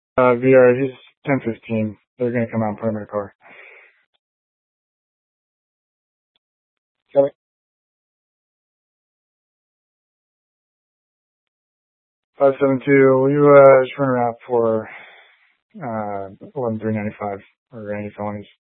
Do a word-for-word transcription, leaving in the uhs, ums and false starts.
Uh, V R, he's ten fifteen. They're gonna come out and put him in a car. Kelly? five seven two, will you, uh, just run around for, uh, eleven three ninety-five or any felonies?